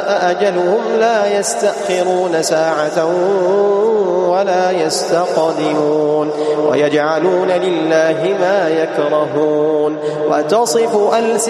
أجلهم لا يستأخرون ساعة ولا يستقدمون ويجعلون لله ما يكرهون وتصف